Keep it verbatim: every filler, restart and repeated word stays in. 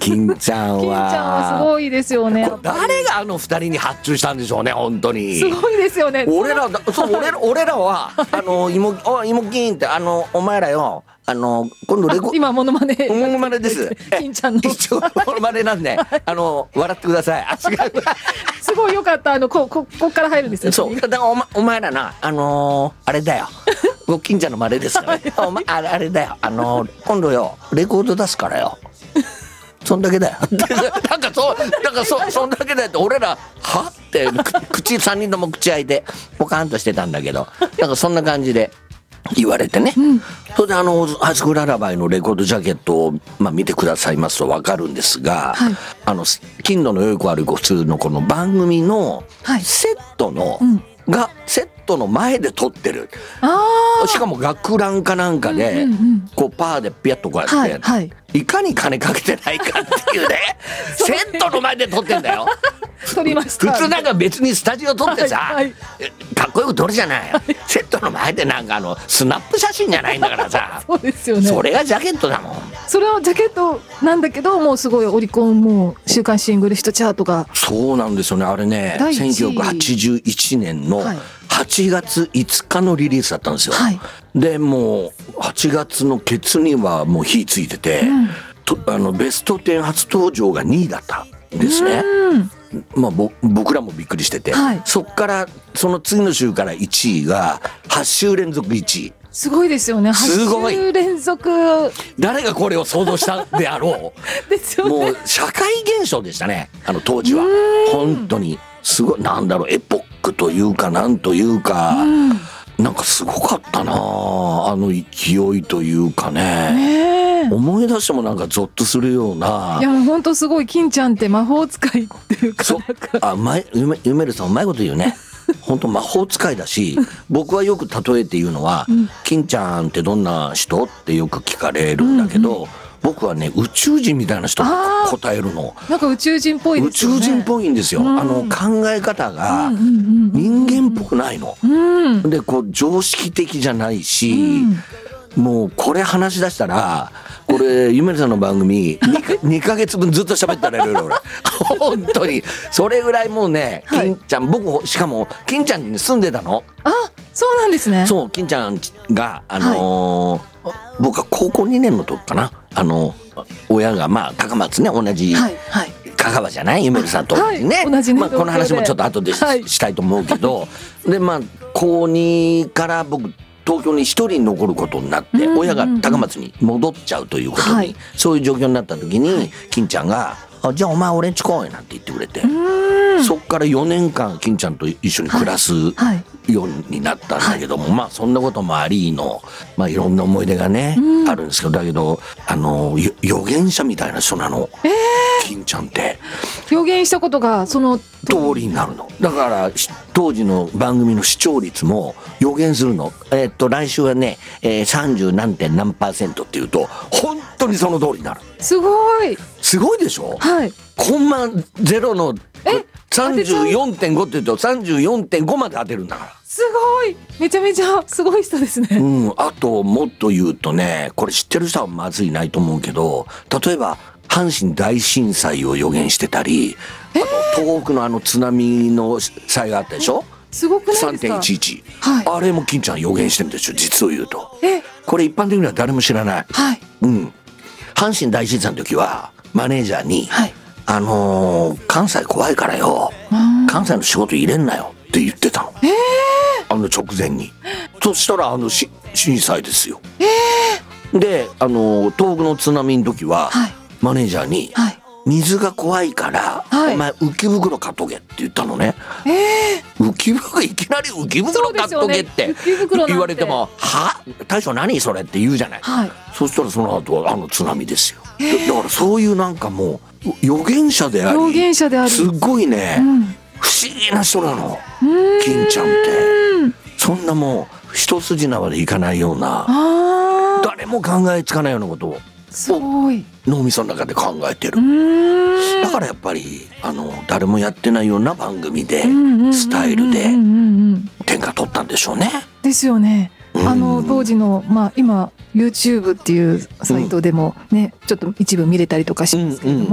金ちゃんは金ちゃんはすごいですよね。 誰があの二人に発注したんでしょうね、本当に。 すごいですよね。 俺らだ、そう、俺ら、俺らは、あの、芋、お、芋金って、あの、お前らよ、あの、今度レコ、 今モノマネ。 モノマネです。 金ちゃんの。 一応、モノマネなんで、あの、笑ってください。あ、違う。 すごいよかった。あの、こ、こ、こっから入るんですよ。 そう、だからお前、お前らな、あのー、あれだよ。金ちゃんの真似ですからね。お前、あれ、あれだよ。あのー、今度よ、レコード出すからよ。そんだけだよ。なんかそう、なんかそ、そんだけだよって、俺ら、はって、口、三人とも口開いて、ポカーンとしてたんだけど、なんかそんな感じで。言われてね、うん、それであのハイスクールララバイのレコードジャケットを、まあ、見てくださいますと分かるんですが、はい、あの金土のよくあるご普通のこの番組のセットの、はいうんがセットの前で撮ってる。あしかも学ランかなんかで、うんうんうん、こうパーでピャッとこうやって、はいはい、いかに金かけてないかっていうねセットの前で撮ってんだよ。 撮りました。 普通なんか別にスタジオ撮ってさ、はいはい、かっこよく撮るじゃない、はい、セットの前でなんかあのスナップ写真じゃないんだからさそうですよね。 それがジャケットだもん。 それはジャケットなんだけど、もうすごいオリコンも週間シングルヒットチャートが。 そうなんですよね。あれねせんきゅうひゃくはちじゅういちねんのはちがついつかのリリースだったんですよ、はい、でもうはちがつのケツにはもう火ついてて、うん、とあのベストじゅう初登場がにいだったんですね。まあ、ぼ僕らもびっくりしてて、はい、そっからその次の週からいちいがはちしゅう連続いちい。 すごいですよね。 すごい。 はちしゅう連続。 誰がこれを想像したであろうですよね。 もう社会現象でしたね、あの当時は。本当にすごい、なんだろう、エポックというかなんというか、うなんかすごかったな、あの勢いというかね。ね思い出してもなんかゾッとするような。 いや本当すごい。金ちゃんって魔法使いっていうか、なんかあ、ま、ゆめ、ゆめるさんうまいこと言うね。本当魔法使いだし、僕はよく例えて言うのは、うん、金ちゃんってどんな人ってよく聞かれるんだけど、うんうん、僕はね宇宙人みたいな人が答えるの。 なんか宇宙人っぽいですよね。 宇宙人っぽいんですよ、うん、あの考え方が人間っぽくないの、うん、でこう常識的じゃないし、うん、もうこれ話し出したらこれゆめるさんの番組 2, にかげつぶんずっと喋ったられる俺本当にそれぐらいもうね、はい、金ちゃん、僕しかも金ちゃんに住んでたの。 あ、そうなんですね。 そう、金ちゃんがあのーはい、僕は高校にねんの時かな、あの親がまあ高松ね、同じ、はいはい、香川じゃないゆめるさんとね、はい同じね、まあ、この話もちょっと後で し,、はい、したいと思うけどでまあ高にから僕東京に一人残ることになって、うんうんうん、親が高松に戻っちゃうということに、はい、そういう状況になった時に、はい、金ちゃんがあじゃあお前俺んち来いなんて言ってくれて、そっからよねんかん金ちゃんと一緒に暮らすようになったんだけども、はいはい、まあそんなこともありの、まあ、いろんな思い出がね、うん、あるんですけど、だけどあの予言者みたいな人なの、えー、金ちゃんって予言したことがその通りになるの。だから当時の番組の視聴率も予言するの。えー、っと来週はね、えー、さんじゅう何点何パーセントっていうと本当にその通りになる。 すごいすごいでしょ、はい、コンマゼロのさんじゅうよんてんごって言うと さんじゅうよんてんご まで当てるんだから。 すごい、めちゃめちゃすごい人ですね。 うん、あともっと言うとね、これ知ってる人はまずいないと思うけど、例えば阪神大震災を予言してたり、あと東北のあの津波の災害あったでしょ、 すごくないですかさんてんいちいち、 はい、 あれも金ちゃん予言してるんですよ、実を言うと。えこれ一般的には誰も知らない、 はい、 うん、阪神大震災の時はマネージャーに、はい、あのー、関西怖いからよ関西の仕事入れんなよって言ってたの、えー、あの直前に。そしたらあのし震災ですよ、えー、であの東北の津波の時は、はい、マネージャーに、はい、水が怖いから、はい、お前浮き袋買っとけって言ったのね、えー、浮き袋いきなり浮き袋買っとけって、ね、言われてもは大将何それって言うじゃない、はい、そしたらその後はあの津波ですよ、えー、だからそういうなんかもう予言者であり、 予言者でありすごいね、うん、不思議な人なの金ちゃんって。そんなもう一筋縄でいかないような、誰も考えつかないようなことをすごい脳みその中で考えてる。だからやっぱりあの誰もやってないような番組でスタイルで天下取ったんでしょうね。 ですよね。あの当時の、まあ、今 YouTube っていうサイトでもね、うん、ちょっと一部見れたりとかしますけれども、うんうん